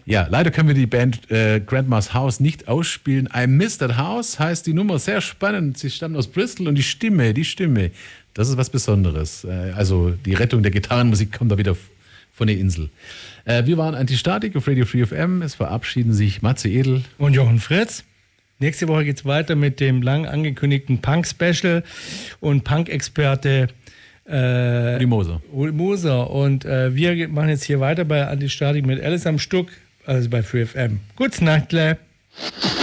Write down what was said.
Ja, leider können wir die Band Grandma's House nicht ausspielen. I Miss That House heißt die Nummer, sehr spannend. Sie stammt aus Bristol und die Stimme, das ist was Besonderes. Also die Rettung der Gitarrenmusik kommt da wieder von der Insel. Wir waren Antistatik auf Radio Free FM. Es verabschieden sich Matze Edel und Jochen Fritz. Nächste Woche geht es weiter mit dem lang angekündigten Punk-Special und Punk-Experte Uli Moser. Und wir machen jetzt hier weiter bei Antistatik mit Alice am Stuck, also bei Free FM. Gute Nacht,